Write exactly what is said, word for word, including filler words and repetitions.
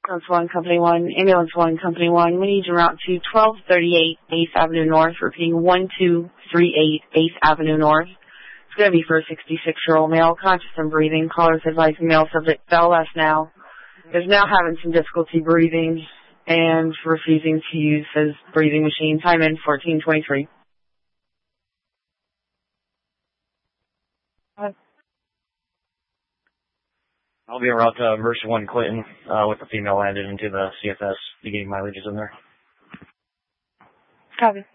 Ambulance one, Company one, Ambulance one, Company one. We need you route to twelve thirty-eight Eighth Avenue North, repeating one two three eight Eighth Avenue North. It's going to be for a sixty-six-year-old male, conscious and breathing. Callers advise male subject bell us now. Is now having some difficulty breathing and refusing to use his breathing machine. Time in fourteen twenty-three. I'll be en route to Mercer one Clinton uh, with the female landed into the C F S, beginning mileages in there. Copy.